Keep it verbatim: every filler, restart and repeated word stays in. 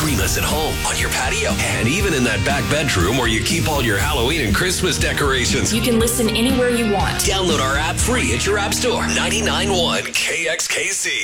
Stream us at home, on your patio, and even in that back bedroom where you keep all your Halloween and Christmas decorations. You can listen anywhere you want. Download our app free at your app store. ninety-nine point one K X K C.